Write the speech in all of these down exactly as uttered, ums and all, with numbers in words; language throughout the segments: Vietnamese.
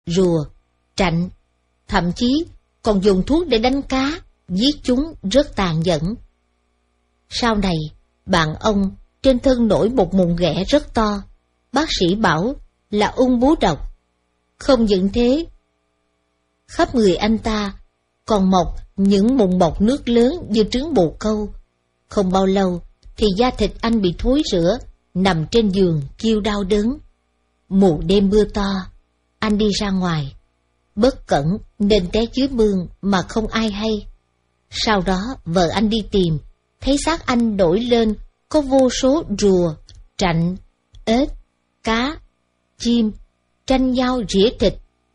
rùa, trạnh, thậm chí còn dùng thuốc để đánh cá, giết chúng rất tàn nhẫn. Sau này, bạn ông trên thân nổi một mụn ghẻ rất to, bác sĩ bảo là ung bướu độc. Không những thế, khắp người anh ta còn mọc những mụn bọt nước lớn như trứng bồ câu. Không bao lâu thì da thịt anh bị thối rữa, nằm trên giường kêu đau đớn. Một đêm mưa to, anh đi ra ngoài, bất cẩn nên té dưới mương mà không ai hay. Sau đó vợ anh đi tìm, thấy xác anh nổi lên có vô số rùa, trạnh, ếch, cá, chim tranh nhau rỉa thịt.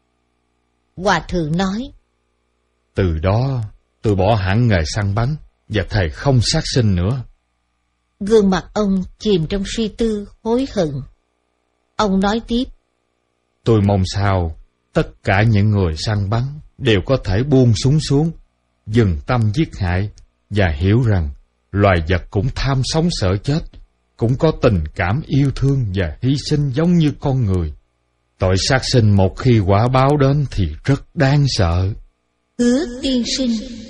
Hòa thượng nói: Từ đó tôi bỏ hẳn nghề săn bắn và thề không sát sinh nữa. Gương mặt ông chìm trong suy tư hối hận. Ông nói tiếp: Tôi mong sao tất cả những người săn bắn đều có thể buông súng xuống, dừng tâm giết hại và hiểu rằng loài vật cũng tham sống sợ chết, cũng có tình cảm yêu thương và hy sinh giống như con người. Tội sát sinh một khi quả báo đến thì rất đáng sợ. Hứa tiên sinh.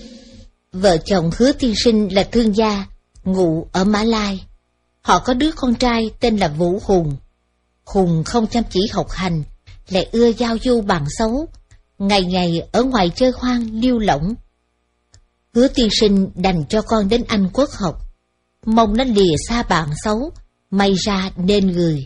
Vợ chồng Hứa tiên sinh là thương gia, ngụ ở Mã Lai. Họ có đứa con trai tên là Vũ Hùng. Hùng không chăm chỉ học hành, lại ưa giao du bằng xấu, ngày ngày ở ngoài chơi hoang liêu lỏng. Hứa tiên sinh đành cho con đến Anh Quốc học, mong nó lìa xa bạn xấu, may ra nên người.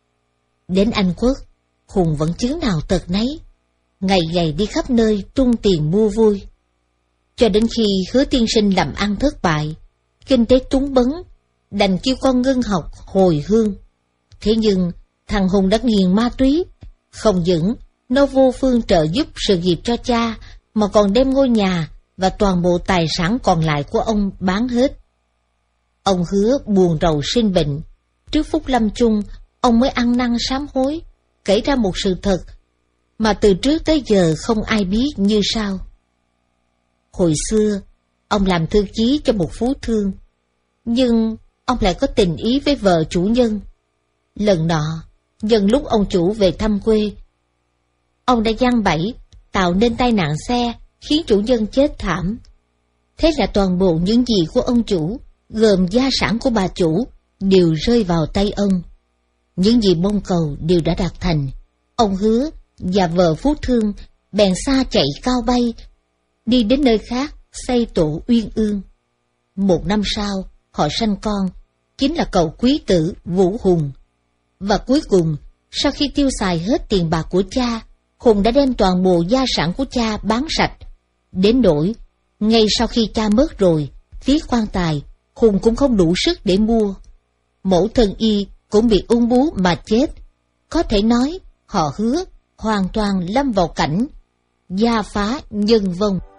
Đến Anh Quốc, Hùng vẫn chứng nào tật nấy, ngày ngày đi khắp nơi tung tiền mua vui. Cho đến khi Hứa tiên sinh làm ăn thất bại, kinh tế túng bấn, đành kêu con ngưng học hồi hương. Thế nhưng thằng Hùng đã nghiền ma túy, không những nó vô phương trợ giúp sự nghiệp cho cha, mà còn đem ngôi nhà và toàn bộ tài sản còn lại của ông bán hết. Ông Hứa buồn rầu sinh bệnh. Trước phút lâm chung, ông mới ăn năn sám hối, kể ra một sự thật mà từ trước tới giờ không ai biết như sau. Hồi xưa, ông làm thư ký cho một phú thương, nhưng ông lại có tình ý với vợ chủ nhân. Lần nọ, nhân lúc ông chủ về thăm quê, ông đã giăng bẫy, tạo nên tai nạn xe, khiến chủ nhân chết thảm. Thế là toàn bộ những gì của ông chủ, gồm gia sản của bà chủ, đều rơi vào tay ông. Những gì mong cầu đều đã đạt thành. Ông Hứa và vợ phú thương bèn xa chạy cao bay, đi đến nơi khác xây tổ uyên ương. Một năm sau, họ sanh con, chính là cậu quý tử Vũ Hùng. Và cuối cùng, sau khi tiêu xài hết tiền bạc của cha, Hùng đã đem toàn bộ gia sản của cha bán sạch. Đến nỗi, ngay sau khi cha mất rồi, phí quan tài, Hùng cũng không đủ sức để mua. Mẫu thân y cũng bị ung bướu mà chết. Có thể nói, họ Hứa hoàn toàn lâm vào cảnh gia phá nhân vong.